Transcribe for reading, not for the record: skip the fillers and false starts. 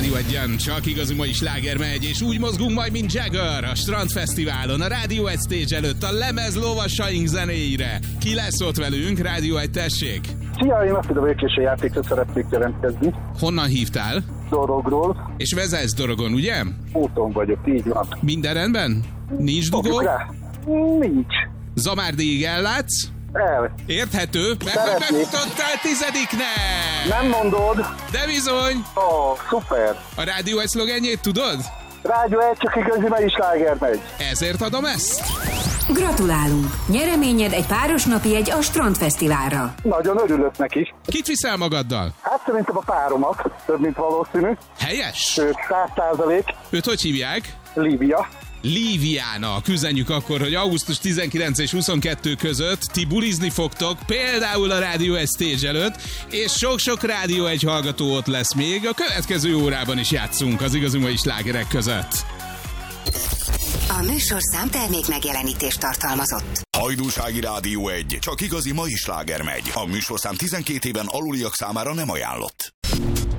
Rádió Egyen, csak igazi mai sláger megy, és úgy mozgunk majd, mint Jagger a Strandfesztiválon, a Rádió Egy stage előtt, a lemez lovasaink zenéire. Ki lesz ott velünk? Rádió Egy, tessék! Szia, én azt hiszem, hogy a játékra szeretnék jelentkezni. Honnan hívtál? Dorogról. És vezetsz Dorogon, ugye? Úton vagyok, így van. Minden rendben? Nincs dugó? Nincs. Zamárdigig ellátsz? Érthető, mert hogy befutottál 10-nek! Nem mondod? De bizony! Ó, szuper! A Rádió Egy szlogenjét tudod? Rádió Egy, csak igazi mai sláger megy. Ezért adom ezt? Gratulálunk! Nyereményed egy páros napi a Strandfesztiválra. Nagyon örülök neki. Kit viszel magaddal? Hát szerintem a páromat, több mint valószínű. Helyes? Sőt, 100%. Őt hogy hívják? Lívia. Líviának. Üzenjük akkor, hogy augusztus 19 és 22 között ti bulizni fogtok, például a Rádió Egy stage előtt, és sok-sok Rádió Egy hallgató ott lesz még. A következő órában is játszunk az igazi mai slágerek között. A műsorszám termék megjelenítést tartalmazott. Hajdúsági Rádió Egy, csak igazi mai sláger megy. A műsorszám 12 éven aluliak számára nem ajánlott.